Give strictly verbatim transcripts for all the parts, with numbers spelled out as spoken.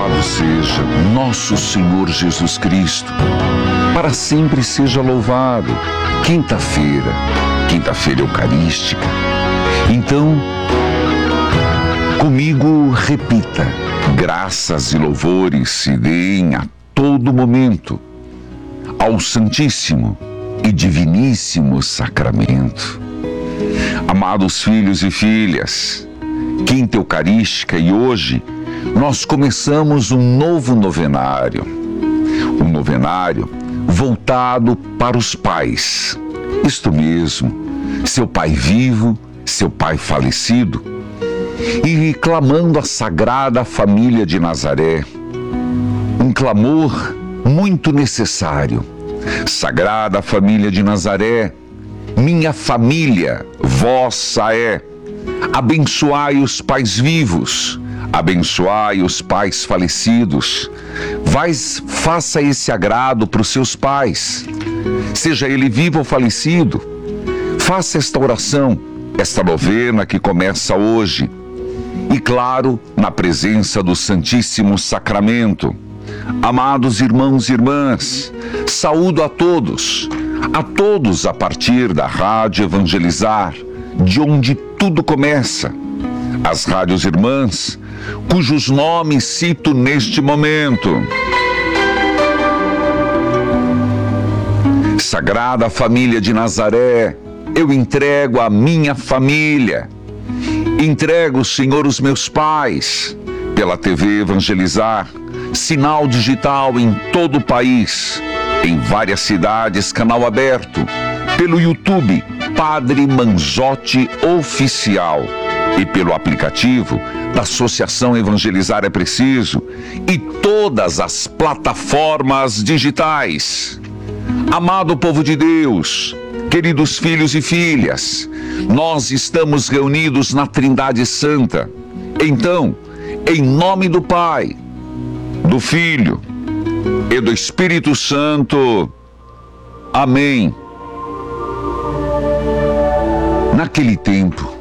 Louvado seja nosso Senhor Jesus Cristo. Para sempre seja louvado. Quinta-feira, quinta-feira eucarística. Então, comigo repita: graças e louvores se deem a todo momento ao Santíssimo e Diviníssimo Sacramento. Amados filhos e filhas, quinta eucarística, e hoje nós começamos um novo novenário. Um novenário voltado para os pais. Isto mesmo, seu pai vivo, seu pai falecido, e clamando a Sagrada Família de Nazaré. Um clamor muito necessário. Sagrada Família de Nazaré, minha família vossa é. Abençoai os pais vivos, abençoai os pais falecidos. Vai, faça esse agrado para os seus pais, seja ele vivo ou falecido. Faça esta oração, esta novena que começa hoje. E claro, na presença do Santíssimo Sacramento. Amados irmãos e irmãs, saúdo a todos, a todos a partir da Rádio Evangelizar, de onde tudo começa. As rádios irmãs, cujos nomes cito neste momento. Sagrada Família de Nazaré, eu entrego a minha família. Entrego, Senhor, os meus pais. Pela T V Evangelizar, sinal digital em todo o país. Em várias cidades, canal aberto. Pelo YouTube, Padre Manzotti Oficial. E pelo aplicativo da Associação Evangelizar é Preciso. E todas as plataformas digitais. Amado povo de Deus, queridos filhos e filhas, nós estamos reunidos na Trindade Santa. Então, em nome do Pai, do Filho e do Espírito Santo. Amém. Naquele tempo,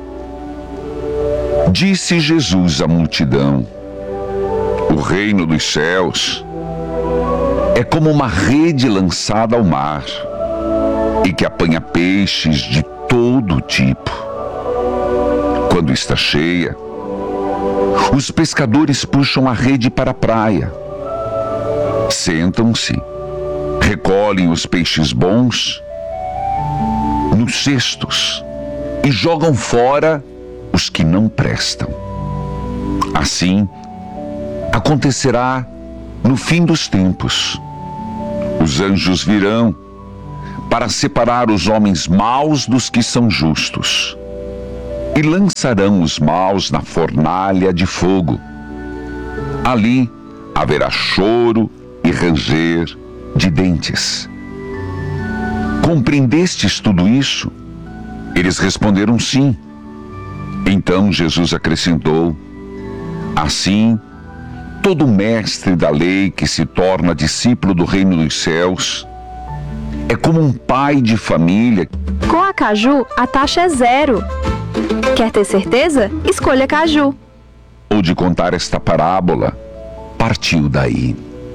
disse Jesus à multidão: o reino dos céus é como uma rede lançada ao mar e que apanha peixes de todo tipo. Quando está cheia, os pescadores puxam a rede para a praia. Sentam-se, recolhem os peixes bons nos cestos e jogam fora os que não prestam. Assim, acontecerá no fim dos tempos. Os anjos virão para separar os homens maus dos que são justos, e lançarão os maus na fornalha de fogo. Ali haverá choro e ranger de dentes. Compreendestes tudo isso? Eles responderam sim. Então Jesus acrescentou: assim, todo mestre da lei que se torna discípulo do reino dos céus é como um pai de família. Com a Caju, a taxa é zero. Quer ter certeza? Escolha Caju. Ou de contar esta parábola, partiu daí.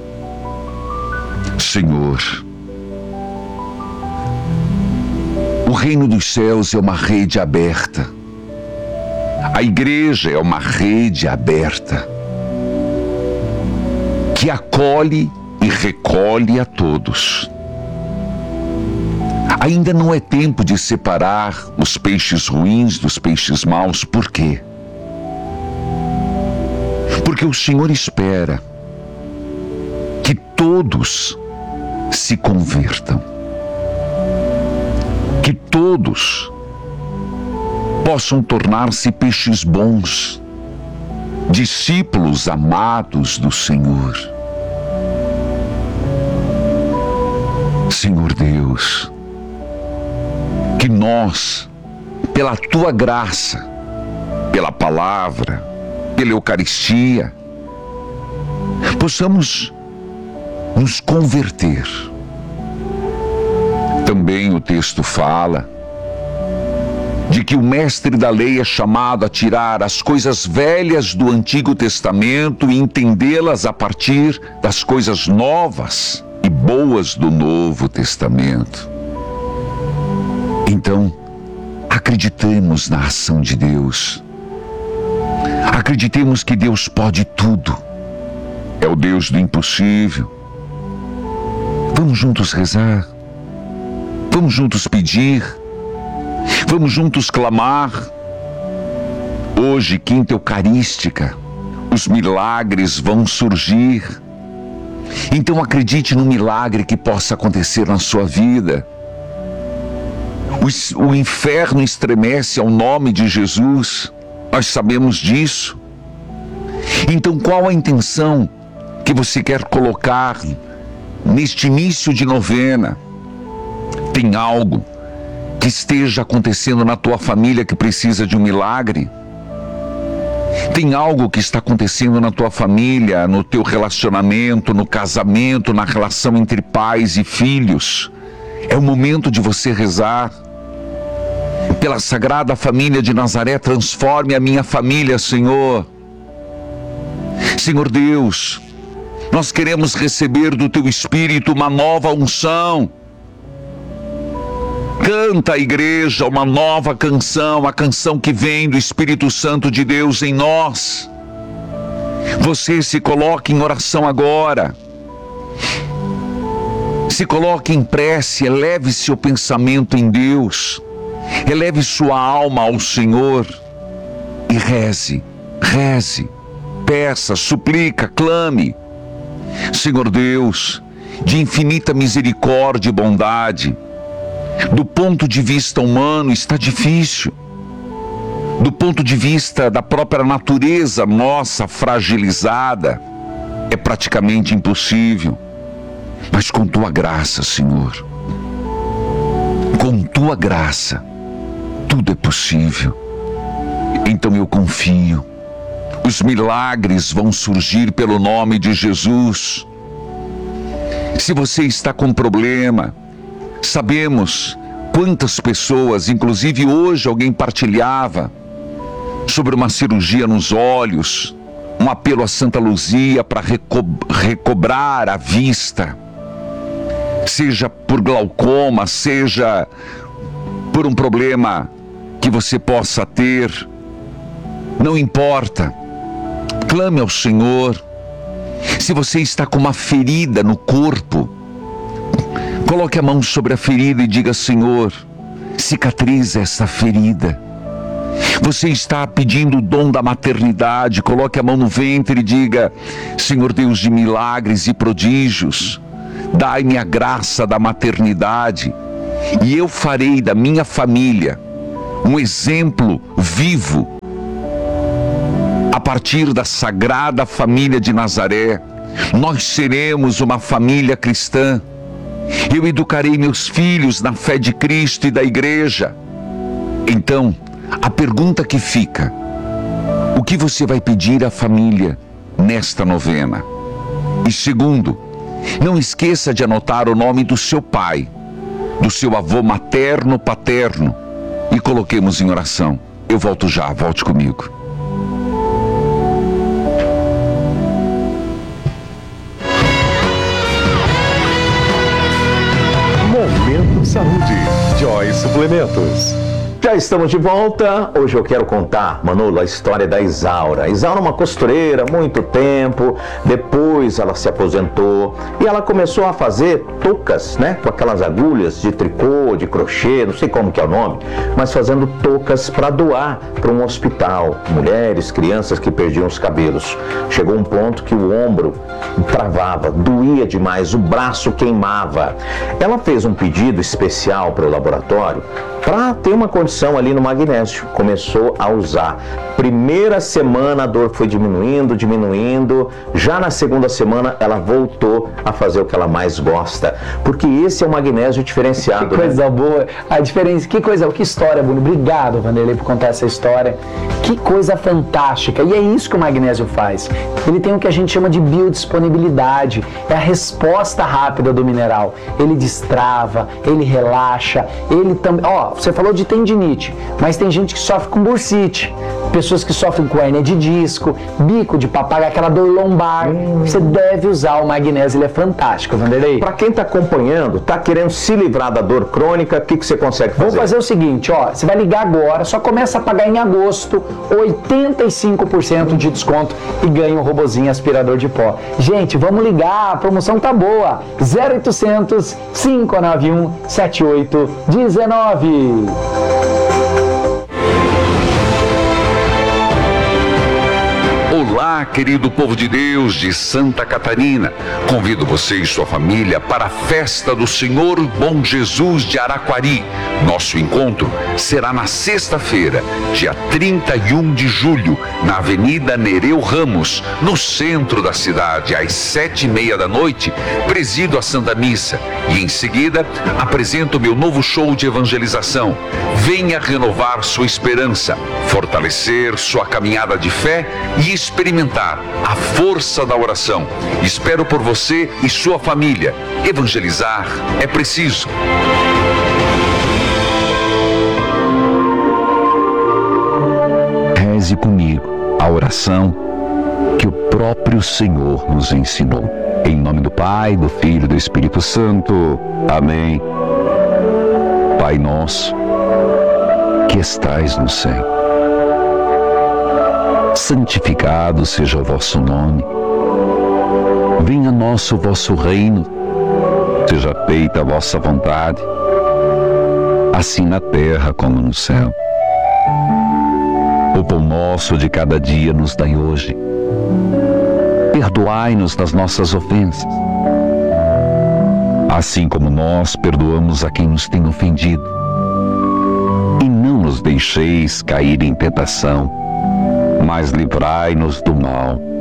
Senhor, o reino dos céus é uma rede aberta. A igreja é uma rede aberta que acolhe e recolhe a todos. Ainda não é tempo de separar os peixes ruins dos peixes maus. Por quê? Porque o Senhor espera que todos se convertam, que todos possam tornar-se peixes bons, discípulos amados do Senhor. Senhor Deus, que nós, pela Tua graça, pela palavra, pela Eucaristia, possamos nos converter. Também o texto fala de que o mestre da lei é chamado a tirar as coisas velhas do Antigo Testamento e entendê-las a partir das coisas novas e boas do Novo Testamento. Então, acreditemos na ação de Deus. Acreditemos que Deus pode tudo. É o Deus do impossível. Vamos juntos rezar. Vamos juntos pedir. Vamos juntos clamar. Hoje, quinta eucarística, os milagres vão surgir. Então acredite no milagre que possa acontecer na sua vida. O, o inferno estremece ao nome de Jesus. Nós sabemos disso. Então qual a intenção que você quer colocar neste início de novena? Tem algo que esteja acontecendo na tua família que precisa de um milagre? Tem algo que está acontecendo na tua família, no teu relacionamento, no casamento, na relação entre pais e filhos? É o momento de você rezar. Pela Sagrada Família de Nazaré, transforme a minha família, Senhor. Senhor Deus, nós queremos receber do Teu Espírito uma nova unção. Canta a igreja uma nova canção, a canção que vem do Espírito Santo de Deus em nós. Você se coloque em oração agora. Se coloque em prece, eleve seu pensamento em Deus. Eleve sua alma ao Senhor e reze, reze, peça, suplica, clame. Senhor Deus, de infinita misericórdia e bondade, do ponto de vista humano está difícil. Do ponto de vista da própria natureza nossa fragilizada, é praticamente impossível. Mas com Tua graça, Senhor, com Tua graça, tudo é possível. Então eu confio. Os milagres vão surgir pelo nome de Jesus. Se você está com problema, sabemos quantas pessoas, inclusive hoje alguém partilhava sobre uma cirurgia nos olhos, um apelo a Santa Luzia para reco- recobrar a vista, seja por glaucoma, seja por um problema que você possa ter, não importa, clame ao Senhor. Se você está com uma ferida no corpo, coloque a mão sobre a ferida e diga: Senhor, cicatriza essa ferida. Você está pedindo o dom da maternidade, coloque a mão no ventre e diga: Senhor Deus de milagres e prodígios, dai-me a graça da maternidade, e eu farei da minha família um exemplo vivo. A partir da Sagrada Família de Nazaré, nós seremos uma família cristã. Eu educarei meus filhos na fé de Cristo e da igreja. Então, a pergunta que fica: o que você vai pedir à família nesta novena? E segundo, não esqueça de anotar o nome do seu pai, do seu avô materno, paterno, e coloquemos em oração. Eu volto já, volte comigo. Momento Saúde, Joy Suplementos. Já estamos de volta. Hoje eu quero contar, Manolo, a história da Isaura. Isaura é uma costureira, muito tempo. Depois ela se aposentou e ela começou a fazer toucas, né? Com aquelas agulhas de tricô, de crochê, não sei como que é o nome, mas fazendo toucas para doar para um hospital. Mulheres, crianças que perdiam os cabelos. Chegou um ponto que o ombro travava, doía demais, o braço queimava. Ela fez um pedido especial para o laboratório para ter uma condição ali no magnésio. Começou a usar. Primeira semana a dor foi diminuindo, diminuindo. Já na segunda semana ela voltou a fazer o que ela mais gosta. Porque esse é o magnésio diferenciado. Que coisa, né? Boa. A diferença, que coisa, que história bonita. Obrigado, Vanderlei, por contar essa história. Que coisa fantástica. E é isso que o magnésio faz. Ele tem o que a gente chama de biodisponibilidade. É a resposta rápida do mineral. Ele destrava, ele relaxa, ele também... Ó, você falou de tendinite, mas tem gente que sofre com bursite, pessoas que sofrem com hérnia de disco, bico de papagaio, aquela dor lombar. Hum. Você deve usar o magnésio, ele é fantástico, Vanderlei. Para quem está acompanhando, está querendo se livrar da dor crônica, o que, que você consegue fazer? Vamos fazer o seguinte, ó, você vai ligar agora, só começa a pagar em agosto, oitenta e cinco por cento de desconto e ganha um robozinho aspirador de pó. Gente, vamos ligar, a promoção tá boa. zero oitocentos, cinco nove um, sete oito um nove. Olá, querido povo de Deus de Santa Catarina. Convido você e sua família para a festa do Senhor Bom Jesus de Araquari. Nosso encontro será na sexta-feira, dia trinta e um de julho, na Avenida Nereu Ramos, no centro da cidade, às sete e meia da noite. Presido a Santa Missa e, em seguida, apresento meu novo show de evangelização. Venha renovar sua esperança, fortalecer sua caminhada de fé e experimentar a força da oração. Espero por você e sua família. Evangelizar é preciso. Reze comigo a oração que o próprio Senhor nos ensinou. Em nome do Pai, do Filho e do Espírito Santo. Amém. Pai nosso, que estais no céu, santificado seja o vosso nome. Venha a nós o vosso reino. Seja feita a vossa vontade, assim na terra como no céu. O pão nosso de cada dia nos dai hoje. Perdoai-nos das nossas ofensas, assim como nós perdoamos a quem nos tem ofendido. E não nos deixeis cair em tentação, mas livrai-nos do mal.